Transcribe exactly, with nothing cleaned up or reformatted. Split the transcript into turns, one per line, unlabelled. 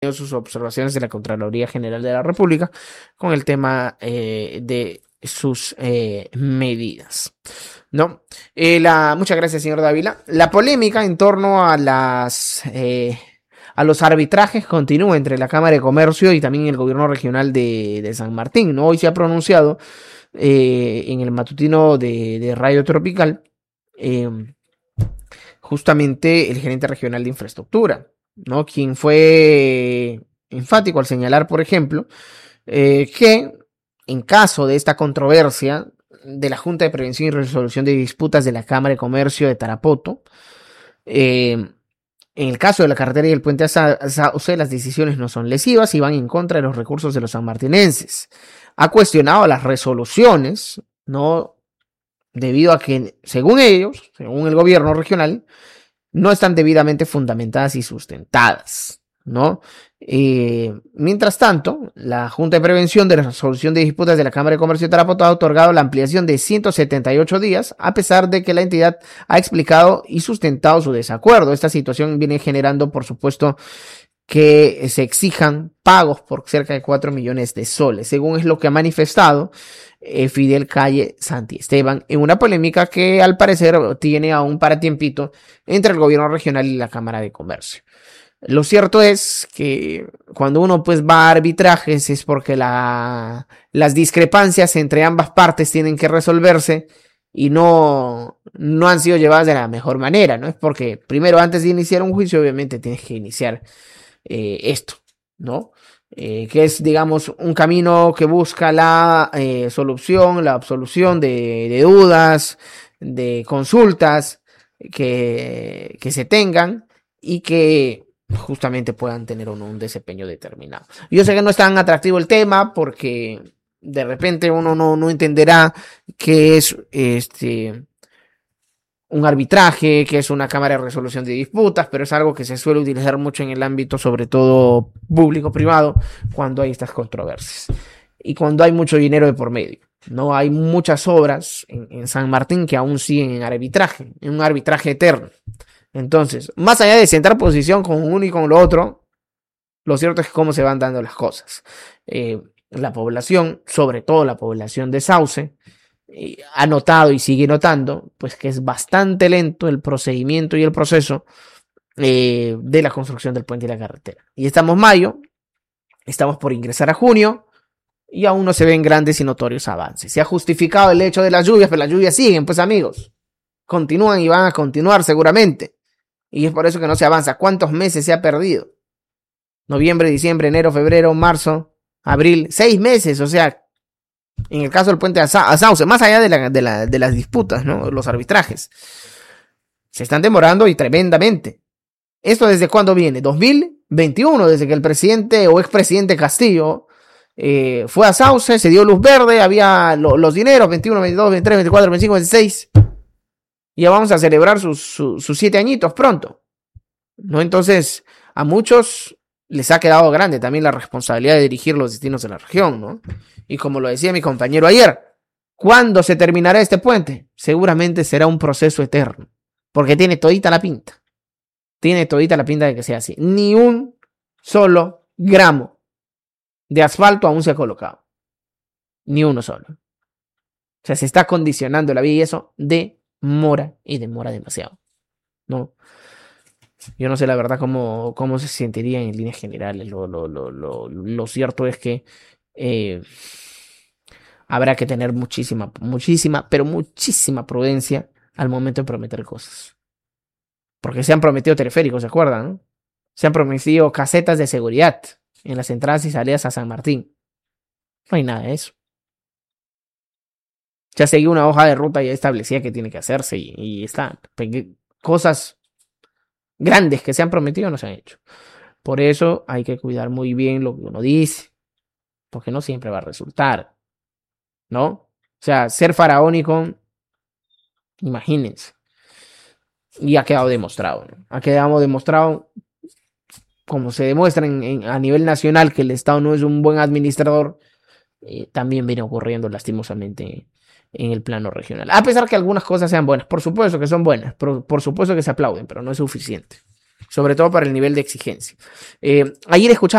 sus observaciones de la Contraloría General de la República con el tema eh, de sus eh, medidas. ¿No? Eh, la, muchas gracias, señor Dávila. La polémica en torno a las eh, a los arbitrajes continúa entre la Cámara de Comercio y también el gobierno regional de, de San Martín, ¿no? Hoy se ha pronunciado eh, en el matutino de, de Radio Tropical eh, justamente el gerente regional de infraestructura, ¿no? Quien fue enfático al señalar, por ejemplo, eh, que en caso de esta controversia de la Junta de Prevención y Resolución de Disputas de la Cámara de Comercio de Tarapoto, eh, en el caso de la carretera y el puente Sauce, las decisiones no son lesivas y van en contra de los recursos de los sanmartinenses. Ha cuestionado las resoluciones, ¿no? Debido a que, según ellos, según el gobierno regional, no están debidamente fundamentadas y sustentadas, ¿no? Eh, mientras tanto, la Junta de Prevención de Resolución de Disputas de la Cámara de Comercio de Tarapoto ha otorgado la ampliación de ciento setenta y ocho días, a pesar de que la entidad ha explicado y sustentado su desacuerdo. Esta situación viene generando, por supuesto, que se exijan pagos por cerca de cuatro millones de soles, según es lo que ha manifestado eh, Fidel Calle Santiesteban, en una polémica que al parecer tiene aún para tiempito entre el gobierno regional y la Cámara de Comercio. Lo cierto es que cuando uno pues va a arbitrajes es porque la, las discrepancias entre ambas partes tienen que resolverse y no, no han sido llevadas de la mejor manera, ¿no? Es porque primero, antes de iniciar un juicio, obviamente tienes que iniciar eh, esto, ¿no? Eh, que es, digamos, un camino que busca la eh, solución, la absolución de, de dudas, de consultas que, que se tengan y que justamente puedan tener o no un desempeño determinado. Yo sé que no es tan atractivo el tema porque de repente uno no, no entenderá qué es este un arbitraje, que es una cámara de resolución de disputas, pero es algo que se suele utilizar mucho en el ámbito, sobre todo público-privado, cuando hay estas controversias y cuando hay mucho dinero de por medio. No hay muchas obras en, en San Martín que aún siguen en arbitraje, en un arbitraje eterno. Entonces, más allá de sentar posición con uno y con lo otro, lo cierto es cómo se van dando las cosas. Eh, la población, sobre todo la población de Sauce, eh, ha notado y sigue notando, pues que es bastante lento el procedimiento y el proceso eh, de la construcción del puente y la carretera. Y estamos mayo, estamos por ingresar a junio, y aún no se ven grandes y notorios avances. Se ha justificado el hecho de las lluvias, pero las lluvias siguen, pues amigos. Continúan y van a continuar seguramente. Y es por eso que no se avanza. ¿Cuántos meses se ha perdido? Noviembre, diciembre, enero, febrero, marzo, abril. Seis meses, o sea, en el caso del puente a Sauce, más allá de, la, de, la, de las disputas, ¿no? Los arbitrajes. Se están demorando y tremendamente. ¿Esto desde cuándo viene? dos mil veintiuno, desde que el presidente o expresidente Castillo eh, fue a Sauce, se dio luz verde, había lo, los dineros, veintiuno, veintidós, veintitrés, veinticuatro, veinticinco, veintiséis. Y ya vamos a celebrar sus, sus, sus siete añitos pronto, ¿no? Entonces, a muchos les ha quedado grande también la responsabilidad de dirigir los destinos de la región, ¿no? Y como lo decía mi compañero ayer, ¿cuándo se terminará este puente? Seguramente será un proceso eterno, porque tiene todita la pinta. Tiene todita la pinta de que sea así. Ni un solo gramo de asfalto aún se ha colocado. Ni uno solo. O sea, se está condicionando la vía y eso de demora y demora demasiado, ¿no? Yo no sé la verdad cómo, cómo se sentiría en líneas generales. Lo, lo, lo, lo, lo cierto es que eh, habrá que tener muchísima, muchísima, pero muchísima prudencia al momento de prometer cosas. Porque se han prometido teleféricos, ¿se acuerdan? ¿No? Se han prometido casetas de seguridad en las entradas y salidas a San Martín. No hay nada de eso. Ya seguí una hoja de ruta ya establecida que tiene que hacerse y, y están cosas grandes que se han prometido no se han hecho. Por eso hay que cuidar muy bien lo que uno dice, porque no siempre va a resultar, ¿no? O sea, ser faraónico, imagínense, y ha quedado demostrado, ¿no? Ha quedado demostrado, como se demuestra en, en, a nivel nacional, que el Estado no es un buen administrador, eh, también viene ocurriendo lastimosamente en el plano regional. A pesar que algunas cosas sean buenas, por supuesto que son buenas, por, por supuesto que se aplauden, pero no es suficiente. sobre todo para el nivel de exigencia. Eh, ayer escuchaba